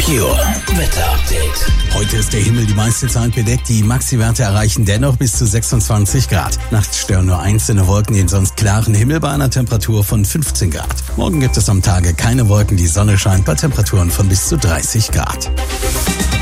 Meteor Wetter-Update. Heute ist der Himmel die meiste Zeit bedeckt. Die Maxi-Werte erreichen dennoch bis zu 26 Grad. Nachts stören nur einzelne Wolken den sonst klaren Himmel bei einer Temperatur von 15 Grad. Morgen gibt es am Tage keine Wolken, die Sonne scheint bei Temperaturen von bis zu 30 Grad.